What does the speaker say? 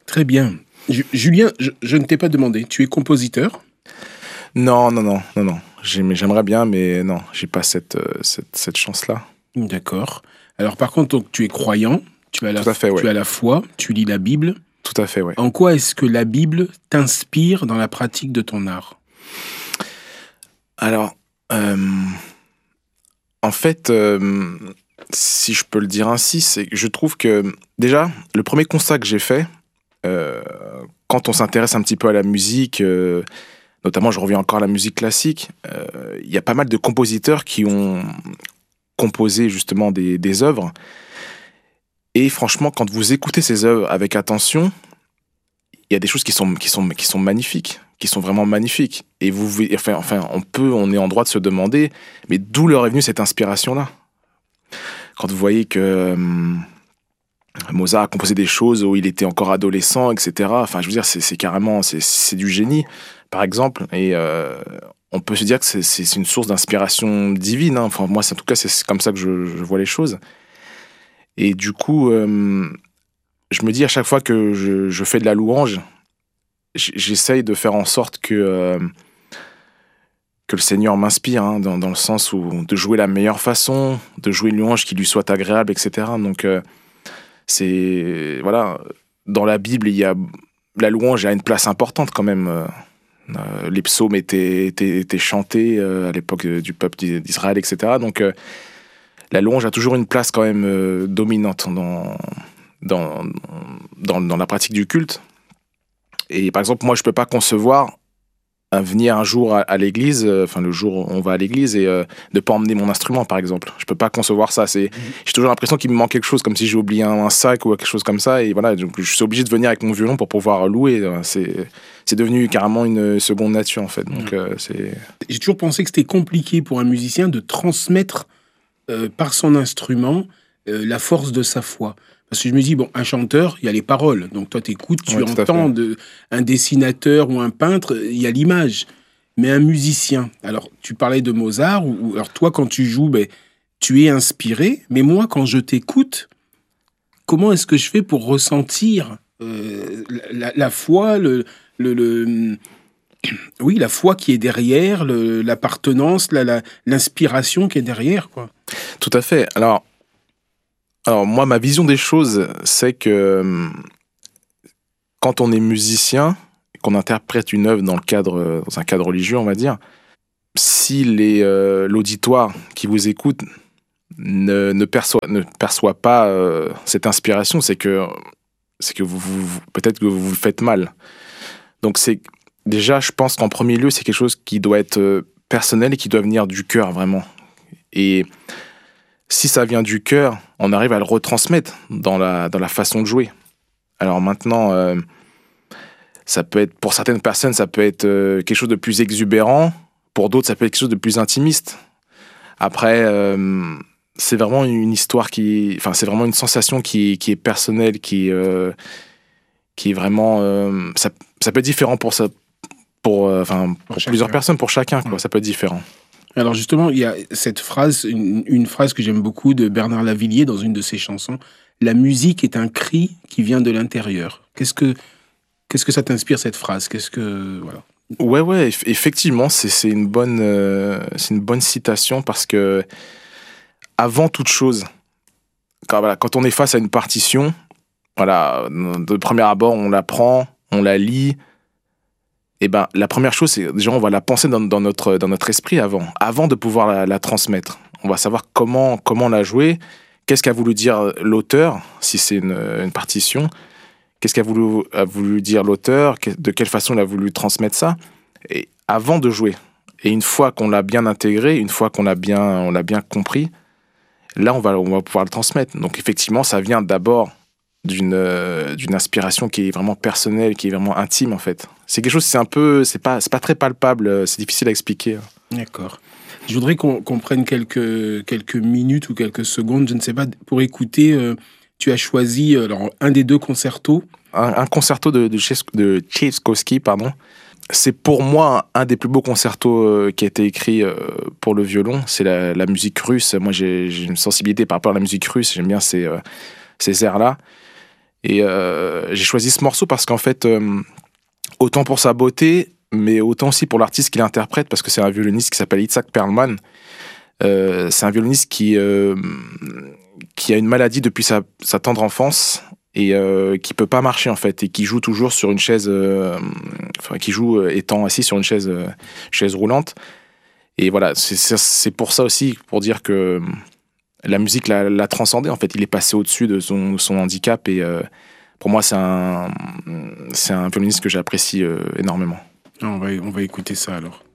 Très bien. Julien, je ne t'ai pas demandé, tu es compositeur? Non, non, non, non, non. J'aimerais bien, mais non, j'ai pas cette chance-là. D'accord. Alors par contre, donc, tu es croyant, Tout à fait, ouais. tu as la foi, tu lis la Bible. Tout à fait, ouais. En quoi est-ce que la Bible t'inspire dans la pratique de ton art? Alors, en fait, si je peux le dire ainsi, c'est que je trouve que, déjà, le premier constat que j'ai fait, euh, quand on s'intéresse un petit peu à la musique, notamment, je reviens encore à la musique classique, il y a pas mal de compositeurs qui ont composé justement des œuvres. Et franchement, quand vous écoutez ces œuvres avec attention, il y a des choses qui sont magnifiques, qui sont vraiment magnifiques. Et on est en droit de se demander, mais d'où leur est venue cette inspiration-là? Quand vous voyez que Mozart a composé des choses où il était encore adolescent, etc. Enfin, je veux dire, c'est carrément, c'est du génie, par exemple. Et on peut se dire que c'est une source d'inspiration divine, hein. Enfin, moi, en tout cas, c'est comme ça que je vois les choses. Et du coup, je me dis à chaque fois que je fais de la louange, j'essaye de faire en sorte que le Seigneur m'inspire, hein, dans le sens où de jouer la meilleure façon, de jouer une louange qui lui soit agréable, etc. Donc, voilà, dans la Bible, la louange a une place importante quand même. Les psaumes étaient chantés à l'époque du peuple d'Israël, etc. Donc, la louange a toujours une place quand même dominante dans la pratique du culte. Et par exemple, moi, je peux pas concevoir venir un jour à l'église, le jour où on va à l'église, et ne pas emmener mon instrument, par exemple. Je peux pas concevoir ça. J'ai toujours l'impression qu'il me manque quelque chose, comme si j'ai oublié un sac ou quelque chose comme ça. Et voilà, donc je suis obligé de venir avec mon violon pour pouvoir louer. C'est devenu carrément une seconde nature, en fait. Donc, J'ai toujours pensé que c'était compliqué pour un musicien de transmettre par son instrument la force de sa foi. Parce que je me dis, bon, un chanteur, il y a les paroles. Donc toi, t'écoutes, tu entends un dessinateur ou un peintre, il y a l'image. Mais un musicien, alors tu parlais de Mozart, alors toi, quand tu joues, tu es inspiré. Mais moi, quand je t'écoute, comment est-ce que je fais pour ressentir la foi, oui, la foi qui est derrière, l'appartenance, l'inspiration qui est derrière, quoi. Tout à fait. Alors moi, ma vision des choses, c'est que quand on est musicien, qu'on interprète une œuvre dans un cadre religieux, on va dire, si l'auditoire qui vous écoute ne perçoit pas cette inspiration, c'est que peut-être que vous le faites mal. Donc déjà, je pense qu'en premier lieu, c'est quelque chose qui doit être personnel et qui doit venir du cœur, vraiment. Et si ça vient du cœur, on arrive à le retransmettre dans la façon de jouer. Alors maintenant, ça peut être, pour certaines personnes, ça peut être quelque chose de plus exubérant. Pour d'autres, ça peut être quelque chose de plus intimiste. Après, c'est vraiment une histoire c'est vraiment une sensation qui est personnelle, qui est vraiment, ça peut être différent pour plusieurs personnes, pour chacun, quoi. Ça peut être différent. Alors justement, il y a cette phrase, une phrase que j'aime beaucoup de Bernard Lavilliers dans une de ses chansons. La musique est un cri qui vient de l'intérieur. Qu'est-ce que ça t'inspire, cette phrase? Voilà. Ouais, effectivement, c'est une bonne citation, parce que avant toute chose, quand on est face à une partition, voilà, de premier abord, on la prend, on la lit. Et la première chose, c'est déjà, on va la penser dans notre esprit avant de pouvoir la transmettre. On va savoir comment la jouer, qu'est-ce qu'a voulu dire l'auteur, si c'est une partition, qu'est-ce qu'a voulu dire l'auteur, de quelle façon il a voulu transmettre ça, et avant de jouer. Et une fois qu'on l'a bien intégré, une fois qu'on l'a bien compris, là, on va pouvoir le transmettre. Donc effectivement, ça vient d'abord d'une inspiration qui est vraiment personnelle, qui est vraiment intime, en fait. C'est quelque chose, c'est pas très palpable, c'est difficile à expliquer. D'accord. Je voudrais qu'on prenne quelques minutes ou quelques secondes, je ne sais pas, pour écouter. Tu as choisi un des deux concertos. Un concerto de Tchaïkovski, pardon. C'est pour moi un des plus beaux concertos qui a été écrit pour le violon. C'est la musique russe. Moi, j'ai une sensibilité par rapport à la musique russe. J'aime bien ces airs-là. Et j'ai choisi ce morceau parce qu'en fait, autant pour sa beauté, mais autant aussi pour l'artiste qui l'interprète, parce que c'est un violoniste qui s'appelle Itzhak Perlman. C'est un violoniste qui a une maladie depuis sa tendre enfance et qui peut pas marcher en fait, et qui joue toujours sur une chaise, qui joue étant assis sur une chaise roulante. Et voilà, c'est pour ça aussi, pour dire que la musique l'a transcendé en fait. Il est passé au-dessus de son handicap, et pour moi c'est un violoniste que j'apprécie énormément. On va écouter ça alors.